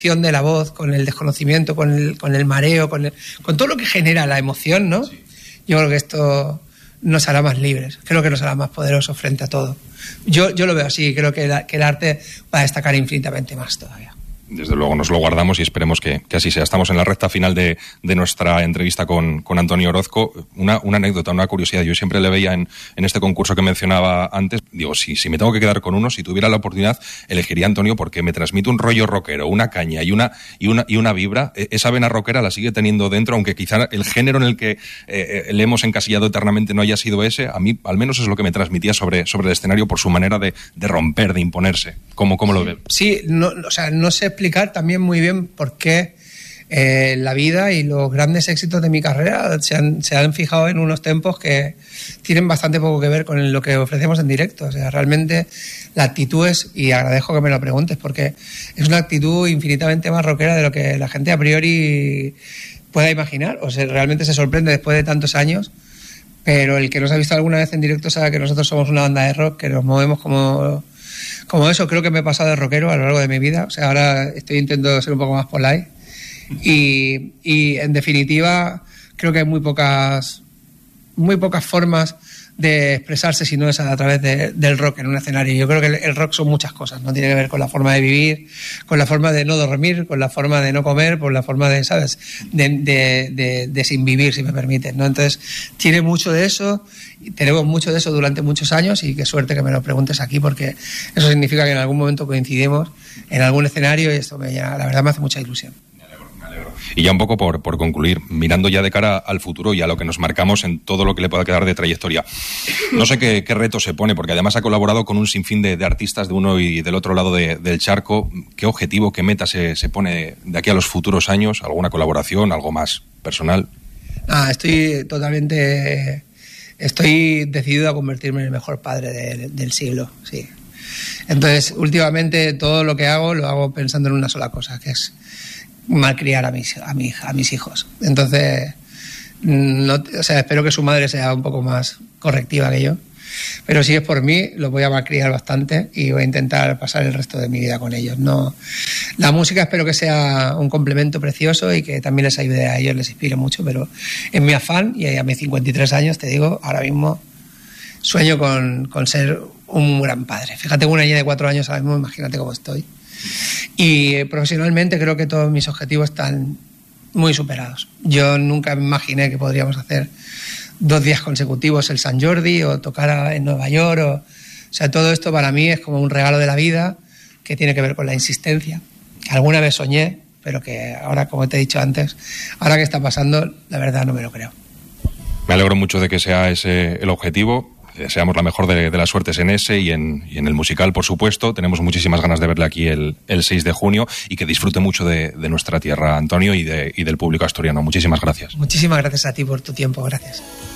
de la voz, con el desconocimiento, con el mareo, con todo lo que genera la emoción, ¿no? Sí. Yo creo que esto nos hará más libres, creo que nos hará más poderosos frente a todo. Yo lo veo así, creo que el arte va a destacar infinitamente más todavía. Desde luego nos lo guardamos y esperemos que así sea. Estamos en la recta final de nuestra entrevista con Antonio Orozco. Una anécdota, una curiosidad. Yo siempre le veía en este concurso que mencionaba antes. Digo, si me tengo que quedar con uno, si tuviera la oportunidad, elegiría a Antonio porque me transmite un rollo rockero, una caña y una vibra. Esa vena rockera la sigue teniendo dentro, aunque quizá el género en el que le hemos encasillado eternamente no haya sido ese. A mí, al menos, es lo que me transmitía sobre el escenario por su manera de romper, de imponerse. ¿Cómo lo ve? Sí, no sé explicar también muy bien por qué la vida y los grandes éxitos de mi carrera se han fijado en unos tempos que tienen bastante poco que ver con lo que ofrecemos en directo. O sea, realmente la actitud es, y agradezco que me lo preguntes, porque es una actitud infinitamente más rockera de lo que la gente a priori pueda imaginar. O sea, realmente se sorprende después de tantos años, pero el que nos ha visto alguna vez en directo sabe que nosotros somos una banda de rock, que nos movemos como eso. Creo que me he pasado de rockero a lo largo de mi vida. O sea, ahora estoy intentando ser un poco más polite. Y en definitiva, creo que hay muy pocas formas de expresarse si no es a través del rock en un escenario. Yo creo que el rock son muchas cosas, no tiene que ver con la forma de vivir, con la forma de no dormir, con la forma de no comer, con la forma de, ¿sabes?, de sin vivir, si me permites, ¿no? Entonces, tiene mucho de eso, tenemos mucho de eso durante muchos años, y qué suerte que me lo preguntes aquí, porque eso significa que en algún momento coincidimos en algún escenario, y esto la verdad me hace mucha ilusión. Y ya un poco por concluir, mirando ya de cara al futuro y a lo que nos marcamos en todo lo que le pueda quedar de trayectoria. No sé qué reto se pone, porque además ha colaborado con un sinfín de artistas de uno y del otro lado del charco. ¿Qué objetivo, qué meta se pone de aquí a los futuros años? ¿Alguna colaboración, algo más personal? Estoy decidido a convertirme en el mejor padre del siglo, sí. Entonces, últimamente todo lo que hago, lo hago pensando en una sola cosa, que es malcriar a mis hijos. Entonces, espero que su madre sea un poco más correctiva que yo, pero si es por mí, los voy a malcriar bastante y voy a intentar pasar el resto de mi vida con ellos. No, la música espero que sea un complemento precioso y que también les ayude a ellos, les inspire mucho, pero en mi afán, y a mis 53 años, te digo, ahora mismo sueño con ser un gran padre. Fíjate, una niña de 4 años ahora mismo, imagínate cómo estoy. Y profesionalmente creo que todos mis objetivos están muy superados. Yo nunca me imaginé que podríamos hacer 2 días consecutivos el Sant Jordi o tocar en Nueva York. O sea, todo esto para mí es como un regalo de la vida que tiene que ver con la insistencia, que alguna vez soñé, pero que ahora, como te he dicho antes, ahora que está pasando, la verdad no me lo creo. Me alegro mucho de que sea ese el objetivo. Deseamos la mejor de las suertes en ese y en el musical, por supuesto. Tenemos muchísimas ganas de verle aquí el 6 de junio y que disfrute mucho de nuestra tierra, Antonio, y del público asturiano. Muchísimas gracias. Muchísimas gracias a ti por tu tiempo. Gracias.